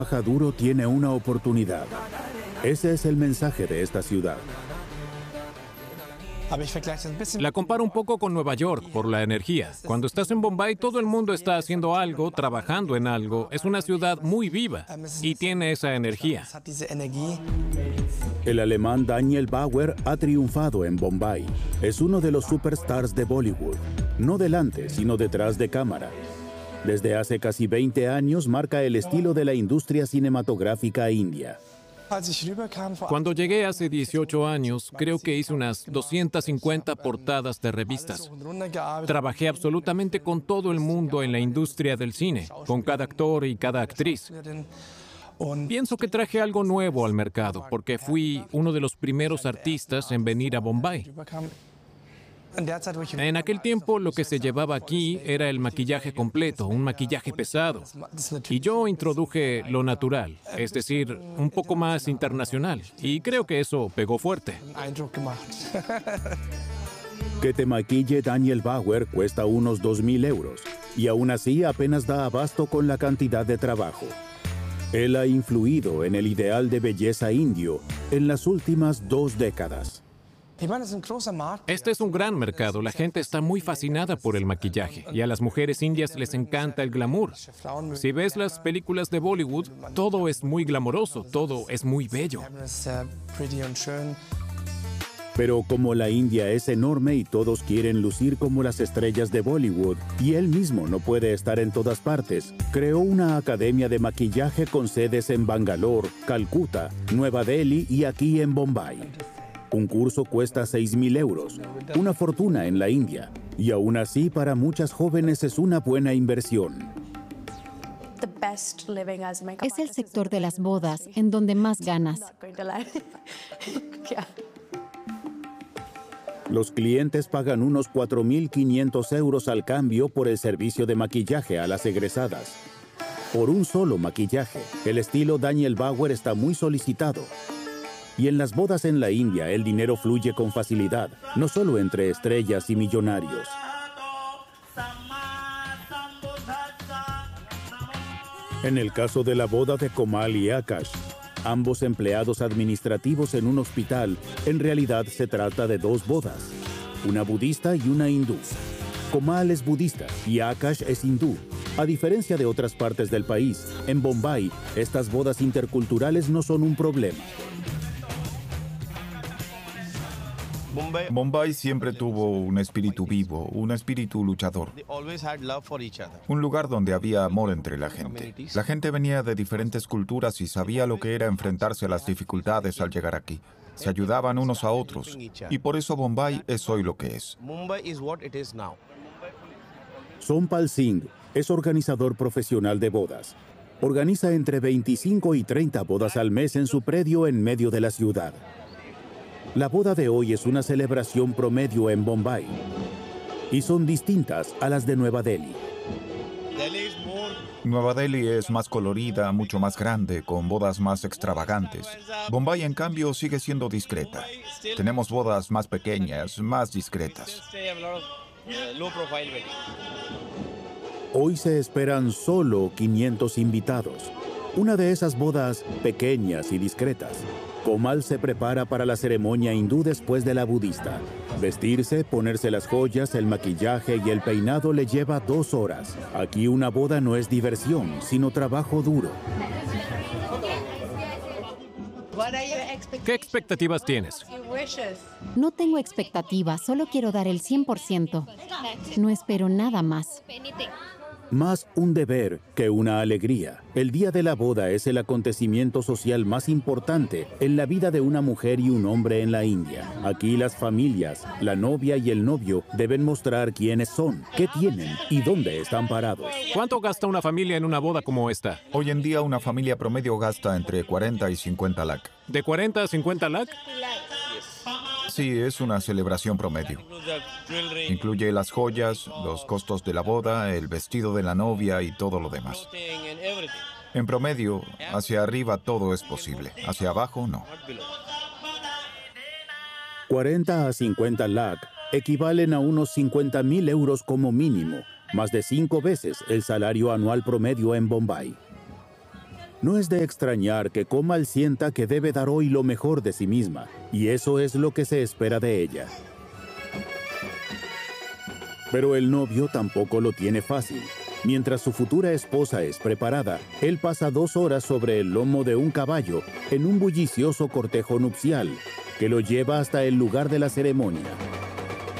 Trabaja duro tiene una oportunidad. Ese es el mensaje de esta ciudad. La comparo un poco con Nueva York por la energía. Cuando estás en Bombay, todo el mundo está haciendo algo, trabajando en algo. Es una ciudad muy viva y tiene esa energía. El alemán Daniel Bauer ha triunfado en Bombay. Es uno de los superstars de Bollywood. No delante, sino detrás de cámara. Desde hace casi 20 años marca el estilo de la industria cinematográfica india. Cuando llegué hace 18 años, creo que hice unas 250 portadas de revistas. Trabajé absolutamente con todo el mundo en la industria del cine, con cada actor y cada actriz. Pienso que traje algo nuevo al mercado, porque fui uno de los primeros artistas en venir a Bombay. En aquel tiempo lo que se llevaba aquí era el maquillaje completo, un maquillaje pesado. Y yo introduje lo natural, es decir, un poco más internacional. Y creo que eso pegó fuerte. Que te maquille Daniel Bauer cuesta unos 2.000 euros. Y aún así apenas da abasto con la cantidad de trabajo. Él ha influido en el ideal de belleza indio en las últimas 2 décadas. Este es un gran mercado. La gente está muy fascinada por el maquillaje y a las mujeres indias les encanta el glamour. Si ves las películas de Bollywood, todo es muy glamoroso, todo es muy bello. Pero como la India es enorme y todos quieren lucir como las estrellas de Bollywood, y él mismo no puede estar en todas partes, creó una academia de maquillaje con sedes en Bangalore, Calcuta, Nueva Delhi y aquí en Bombay. Un curso cuesta 6.000 euros, una fortuna en la India, y aún así para muchas jóvenes es una buena inversión. Es el sector de las bodas en donde más ganas. Los clientes pagan unos 4.500 euros al cambio por el servicio de maquillaje a las egresadas. Por un solo maquillaje, el estilo Daniel Bauer está muy solicitado. Y en las bodas en la India el dinero fluye con facilidad, no solo entre estrellas y millonarios. En el caso de la boda de Komal y Akash, ambos empleados administrativos en un hospital, en realidad se trata de 2 bodas, una budista y una hindú. Komal es budista y Akash es hindú. A diferencia de otras partes del país, en Bombay, estas bodas interculturales no son un problema. Bombay siempre tuvo un espíritu vivo, un espíritu luchador. Un lugar donde había amor entre la gente. La gente venía de diferentes culturas y sabía lo que era enfrentarse a las dificultades al llegar aquí. Se ayudaban unos a otros. Y por eso Bombay es hoy lo que es. Sompal Singh es organizador profesional de bodas. Organiza entre 25 y 30 bodas al mes en su predio en medio de la ciudad. La boda de hoy es una celebración promedio en Bombay y son distintas a las de Nueva Delhi. Nueva Delhi es más colorida, mucho más grande, con bodas más extravagantes. Bombay, en cambio, sigue siendo discreta. Tenemos bodas más pequeñas, más discretas. Hoy se esperan solo 500 invitados. Una de esas bodas pequeñas y discretas. Komal se prepara para la ceremonia hindú después de la budista. Vestirse, ponerse las joyas, el maquillaje y el peinado le lleva 2 horas. Aquí una boda no es diversión, sino trabajo duro. ¿Qué expectativas tienes? No tengo expectativas, solo quiero dar el 100%. No espero nada más. Más un deber que una alegría. El día de la boda es el acontecimiento social más importante en la vida de una mujer y un hombre en la India. Aquí las familias, la novia y el novio deben mostrar quiénes son, qué tienen y dónde están parados. ¿Cuánto gasta una familia en una boda como esta? Hoy en día una familia promedio gasta entre 40 y 50 lakh. ¿De 40 a 50 lakh? Sí, es una celebración promedio. Incluye las joyas, los costos de la boda, el vestido de la novia y todo lo demás. En promedio, hacia arriba todo es posible, hacia abajo no. 40 a 50 lakh equivalen a unos 50.000 euros como mínimo, más de 5 veces el salario anual promedio en Bombay. No es de extrañar que Komal sienta que debe dar hoy lo mejor de sí misma, y eso es lo que se espera de ella. Pero el novio tampoco lo tiene fácil. Mientras su futura esposa es preparada, él pasa 2 horas sobre el lomo de un caballo en un bullicioso cortejo nupcial que lo lleva hasta el lugar de la ceremonia.